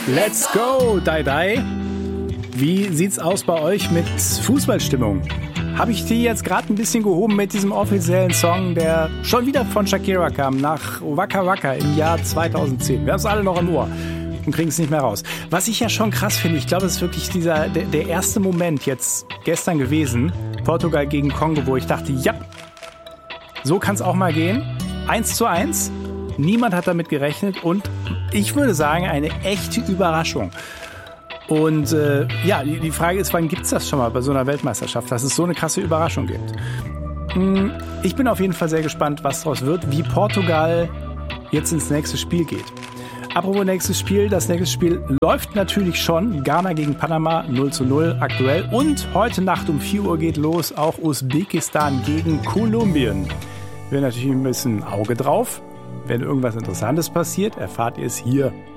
Let's go, Dai Dai. Wie sieht's aus bei euch mit Fußballstimmung? Habe ich die jetzt gerade ein bisschen gehoben mit diesem offiziellen Song, der schon wieder von Shakira kam, nach Waka Waka im Jahr 2010. Wir haben es alle noch im Ohr und kriegen es nicht mehr raus. Was ich ja schon krass finde, ich glaube, es ist wirklich der erste Moment jetzt gestern gewesen, Portugal gegen Kongo, wo ich dachte, ja, so kann es auch mal gehen. 1:1. Niemand hat damit gerechnet und ich würde sagen, eine echte Überraschung. Und die Frage ist, wann gibt's das schon mal bei so einer Weltmeisterschaft, dass es so eine krasse Überraschung gibt? Ich bin auf jeden Fall sehr gespannt, was daraus wird, wie Portugal jetzt ins nächste Spiel geht. Apropos nächstes Spiel, das nächste Spiel läuft natürlich schon. Ghana gegen Panama 0:0 aktuell. Und heute Nacht um 4 Uhr geht los auch Usbekistan gegen Kolumbien. Wir haben natürlich ein bisschen Auge drauf. Wenn irgendwas Interessantes passiert, erfahrt ihr es hier.